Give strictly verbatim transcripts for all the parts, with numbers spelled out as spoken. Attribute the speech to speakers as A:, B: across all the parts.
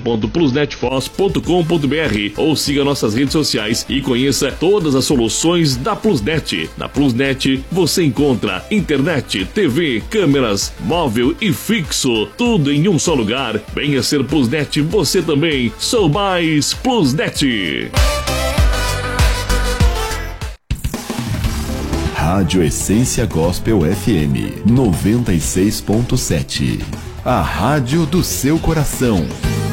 A: ponto plusnetfoz ponto com ponto br ou siga nossas redes sociais e conheça todas as soluções da Plusnet. Na Plusnet você encontra internet, T V, câmeras, móvel e fixo, tudo em um só lugar. Venha ser Plusnet você também. Sou mais Plusnet.
B: Rádio Essência Gospel F M noventa e seis ponto sete. A rádio do seu coração.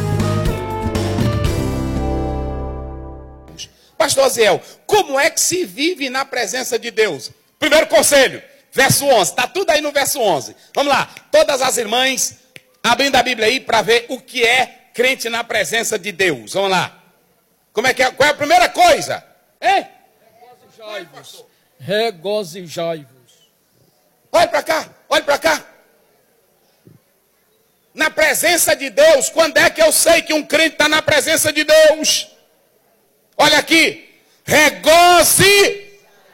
C: Pastor Ziel, como é que se vive na presença de Deus? Primeiro conselho, verso onze. Está tudo aí no verso onze. Vamos lá. Todas as irmãs abrindo a Bíblia aí para ver o que é crente na presença de Deus. Vamos lá. Como é que é? Qual é a primeira coisa? Hein?
D: Regozijai-vos. Regozijai-vos.
C: Olha para cá, olha para cá. Na presença de Deus, quando é que eu sei que um crente está na presença de Deus? Olha aqui. Regoze.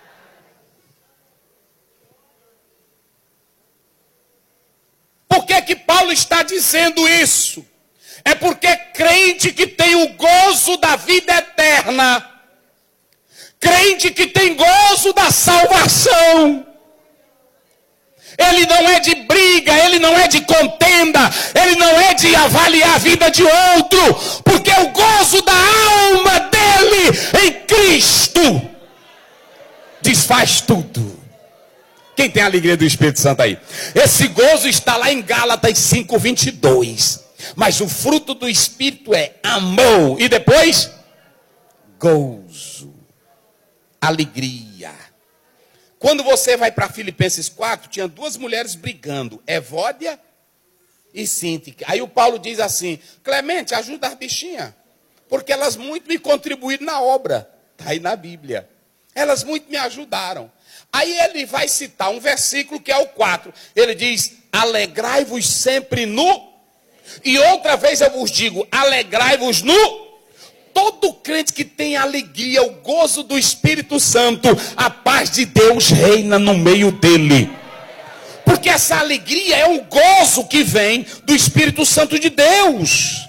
C: Por que que Paulo está dizendo isso? É porque crente que tem o gozo da vida eterna, crente que tem gozo da salvação, ele não é de briga, ele não é de contenda, ele não é de avaliar a vida de outro, porque o gozo da alma dele em Cristo desfaz tudo. Quem tem a alegria do Espírito Santo aí? Esse gozo está lá em Gálatas cinco, vinte e dois. Mas o fruto do Espírito é amor. E depois? Gozo. Alegria. Quando você vai para Filipenses quatro, tinha duas mulheres brigando. Evódia e Síntique. Aí o Paulo diz assim, Clemente, ajuda as bichinhas. Porque elas muito me contribuíram na obra. Está aí na Bíblia. Elas muito me ajudaram. Aí ele vai citar um versículo que é o quatro. Ele diz, alegrai-vos sempre no... E outra vez eu vos digo, alegrai-vos no... Todo crente que tem alegria, o gozo do Espírito Santo, a paz de Deus reina no meio dele. Porque essa alegria é um gozo que vem do Espírito Santo de Deus.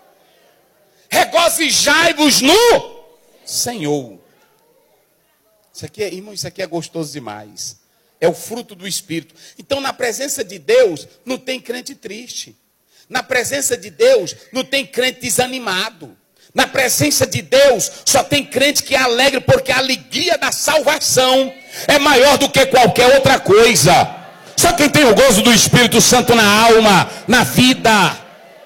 C: Regozijai-vos no Senhor. Isso aqui é, irmão, isso aqui é gostoso demais. É o fruto do Espírito. Então, na presença de Deus, não tem crente triste. Na presença de Deus, não tem crente desanimado. Na presença de Deus, só tem crente que é alegre, porque a alegria da salvação é maior do que qualquer outra coisa. Só quem tem o gozo do Espírito Santo na alma, na vida.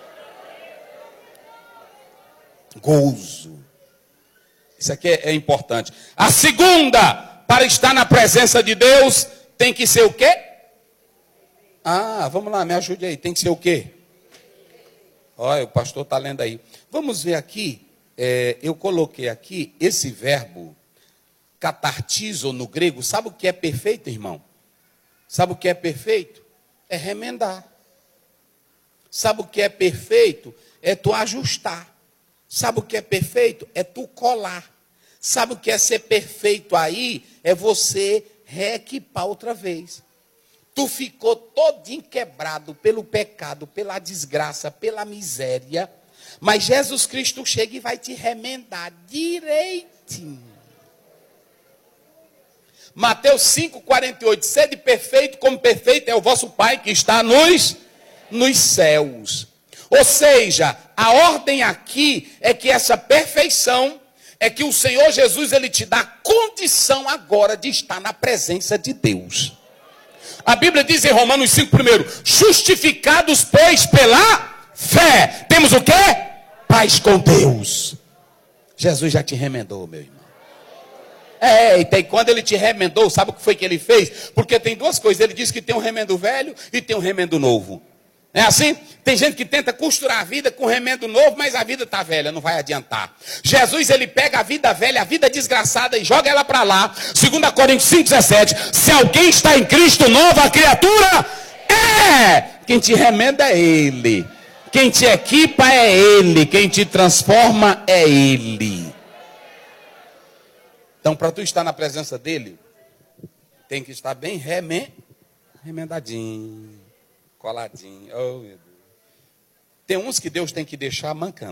C: Gozo. Isso aqui é, é importante. A segunda, para estar na presença de Deus, tem que ser o quê? Ah, vamos lá, me ajude aí. Tem que ser o quê? Olha, o pastor está lendo aí. Vamos ver aqui, é, eu coloquei aqui esse verbo, catartizo no grego. Sabe o que é perfeito, irmão? Sabe o que é perfeito? É remendar. Sabe o que é perfeito? É tu ajustar. Sabe o que é perfeito? É tu colar. Sabe o que é ser perfeito aí? É você reequipar outra vez. Tu ficou todinho quebrado pelo pecado, pela desgraça, pela miséria. Mas Jesus Cristo chega e vai te remendar direitinho. Mateus cinco, quarenta e oito. Sede perfeito como perfeito é o vosso Pai que está nos, nos céus. Ou seja, a ordem aqui é que essa perfeição é que o Senhor Jesus ele te dá condição agora de estar na presença de Deus. A Bíblia diz em Romanos cinco, primeiro, justificados, pois, pela fé. Temos o quê? Paz com Deus. Jesus já te remendou, meu irmão. É, e tem, quando ele te remendou, sabe o que foi que ele fez? Porque tem duas coisas. Ele disse que tem um remendo velho e tem um remendo novo. É assim? Tem gente que tenta costurar a vida com remendo novo, mas a vida está velha, não vai adiantar. Jesus, ele pega a vida velha, a vida desgraçada e joga ela para lá. Segundo Coríntios cinco, dezessete. Se alguém está em Cristo, nova criatura é. Quem te remenda é Ele. Quem te equipa é Ele. Quem te transforma é Ele. Então, para tu estar na presença dEle, tem que estar bem remen... remendadinho. Coladinho. Oh, meu Deus. Tem uns que Deus tem que deixar mancando.